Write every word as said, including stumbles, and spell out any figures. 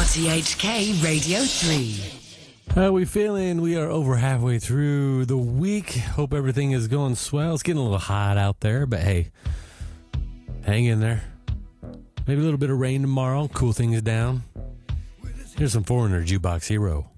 T H K Radio three. How are we feeling? We are over halfway through the week. Hope everything is going swell. It's getting a little hot out there, but hey, hang in there. Maybe a little bit of rain tomorrow. Cool things down. Here's some Foreigner, Jukebox Hero.